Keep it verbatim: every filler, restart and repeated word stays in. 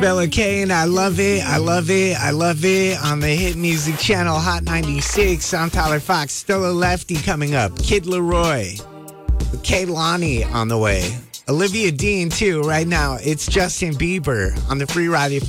Bella Kane, I love it, I love it, I love it. On the Hit Music Channel, Hot ninety-six. I'm Tyler Fox. Still a Lefty coming up. Kid Leroy. Kaylani on the way. Olivia Dean, too, right now. It's Justin Bieber on the Free Ride.